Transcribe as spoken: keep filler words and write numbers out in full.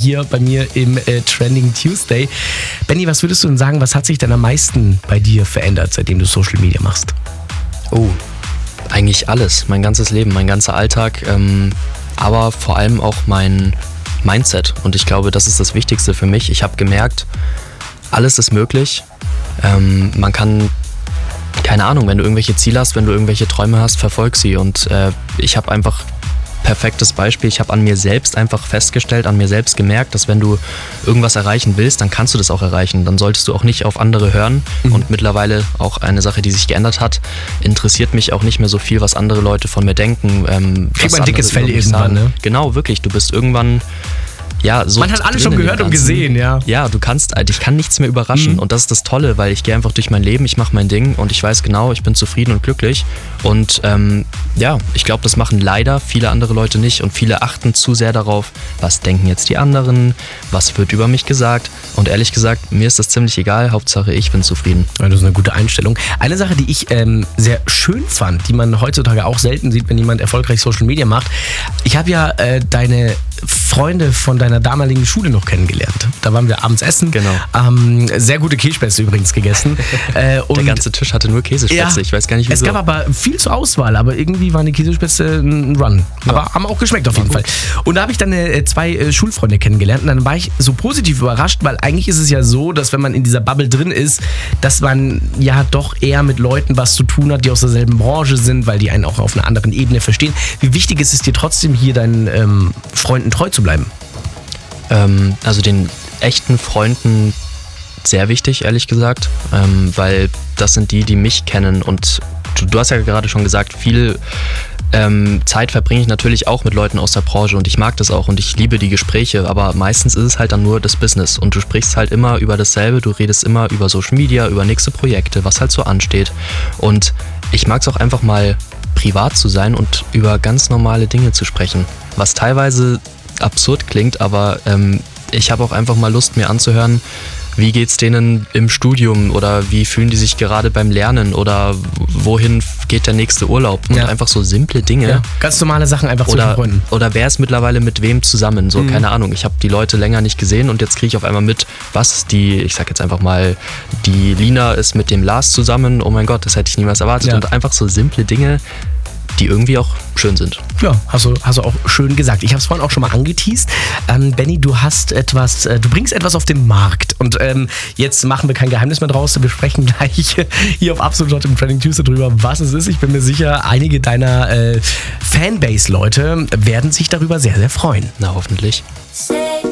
hier bei mir im äh, Trending Tuesday. Benni, was würdest du denn sagen, was hat sich denn am meisten bei dir verändert, seitdem du Social Media machst? Oh, eigentlich alles. Mein ganzes Leben, mein ganzer Alltag, ähm, aber vor allem auch mein Mindset. Und ich glaube, das ist das Wichtigste für mich. Ich habe gemerkt, alles ist möglich. Ähm, man kann, keine Ahnung, wenn du irgendwelche Ziele hast, wenn du irgendwelche Träume hast, verfolg sie. Und äh, ich habe einfach perfektes Beispiel. Ich habe an mir selbst einfach festgestellt, an mir selbst gemerkt, dass wenn du irgendwas erreichen willst, dann kannst du das auch erreichen. Dann solltest du auch nicht auf andere hören. Mhm. Und mittlerweile auch eine Sache, die sich geändert hat, interessiert mich auch nicht mehr so viel, was andere Leute von mir denken. Ähm, Kriegt man ein dickes Fell irgendwann, ne? Genau, wirklich. Du bist irgendwann... Ja, so man hat alles schon gehört und gesehen, ja. Ja, du kannst, dich kann nichts mehr überraschen. Mhm. Und das ist das Tolle, weil ich gehe einfach durch mein Leben, ich mache mein Ding und ich weiß genau, ich bin zufrieden und glücklich. Und ähm, ja, ich glaube, das machen leider viele andere Leute nicht. Und viele achten zu sehr darauf, was denken jetzt die anderen, was wird über mich gesagt. Und ehrlich gesagt, mir ist das ziemlich egal, Hauptsache ich bin zufrieden. Ja, das ist eine gute Einstellung. Eine Sache, die ich ähm, sehr schön fand, die man heutzutage auch selten sieht, wenn jemand erfolgreich Social Media macht. Ich habe ja äh, deine Freunde von deiner damaligen Schule noch kennengelernt. Da waren wir abends essen. Genau. Ähm, sehr gute Kässpätzle übrigens gegessen. äh, und der ganze Tisch hatte nur Käsespätzle. Ja, ich weiß gar nicht, wieso. Es gab aber viel zur Auswahl, aber irgendwie waren die Käsespätzle ein Run. Ja. Aber haben auch geschmeckt auf jeden Fall. Und da habe ich dann äh, zwei äh, Schulfreunde kennengelernt und dann war ich so positiv überrascht, weil eigentlich ist es ja so, dass wenn man in dieser Bubble drin ist, dass man ja doch eher mit Leuten was zu tun hat, die aus derselben Branche sind, weil die einen auch auf einer anderen Ebene verstehen. Wie wichtig ist es dir trotzdem, hier deinen ähm, Freunden treu zu bleiben? Ähm, also den echten Freunden sehr wichtig, ehrlich gesagt, ähm, weil das sind die, die mich kennen und du, du hast ja gerade schon gesagt, viel ähm, Zeit verbringe ich natürlich auch mit Leuten aus der Branche und ich mag das auch und ich liebe die Gespräche, aber meistens ist es halt dann nur das Business und du sprichst halt immer über dasselbe, du redest immer über Social Media, über nächste Projekte, was halt so ansteht und ich mag es auch einfach mal privat zu sein und über ganz normale Dinge zu sprechen, was teilweise absurd klingt, aber ähm, ich habe auch einfach mal Lust, mir anzuhören, wie geht's denen im Studium oder wie fühlen die sich gerade beim Lernen oder wohin geht der nächste Urlaub und ja. einfach so simple Dinge. Ja, ganz normale Sachen einfach oder, zu Freunden. Oder wer ist mittlerweile mit wem zusammen, so mhm. keine Ahnung. Ich habe die Leute länger nicht gesehen und jetzt kriege ich auf einmal mit, was die, ich sag jetzt einfach mal, die Lina ist mit dem Lars zusammen, oh mein Gott, das hätte ich niemals erwartet ja. und einfach so simple Dinge, die irgendwie auch schön sind. Ja, hast du, hast du auch schön gesagt. Ich habe es vorhin auch schon mal angeteast. Ähm, Benni, du hast etwas, äh, du bringst etwas auf den Markt. Und ähm, jetzt machen wir kein Geheimnis mehr draus. Wir sprechen gleich hier auf Absolut im Trending Tuesday drüber, was es ist. Ich bin mir sicher, einige deiner äh, Fanbase-Leute werden sich darüber sehr, sehr freuen. Na, hoffentlich.